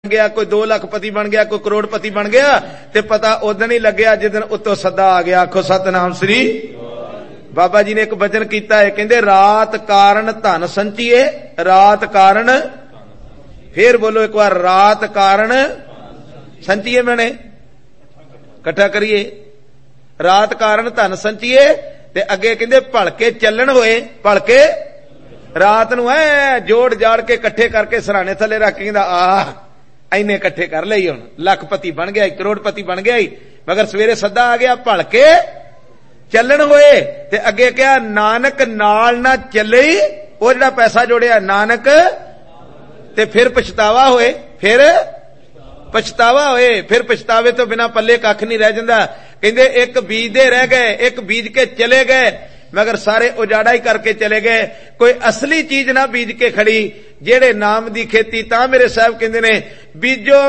गया, कोई 2 लखपति बन गया, कोई करोड़पति बन गया, ते पता उदन ही लग्या जिदन उत्तों सदा आ गया। आखो सतनाम श्री। बाबा जी ने एक वचन किया है, कहते रात कारण धन संचिए, रात कारण, फिर बोलो एक बार, रात कारण संचिए, मैंने इकट्ठा करिए, रात कारण धन संचिए, ते अगे कहते भलके चलन होए, भलके रात नूं ऐ जोड़ जाड़ के इकट्ठे करके सराने थले रख के कहंदा आ इन्ने इकट्ठे कर लई, हुण लखपति बन गया, करोड़पति बन गया, मगर सवेरे सदा आ गया भलके चलन होए, ते अगे क्या नानक नाल ना चले, वो जिहड़ा पैसा जोड़िया नानक, ते फिर पछतावा होए, फिर पछतावा होए, फिर पछतावे तो बिना पल्ले कख नहीं रह जांदा। कहंदे एक बीज दे रह गए, एक बीज के चले गए, मगर सारे उजाड़ा ही करके चले गए, कोई असली चीज ना बीज के खड़ी, जेड़े नाम दी खेती। तां मेरे साहब कहंदे ने बीजो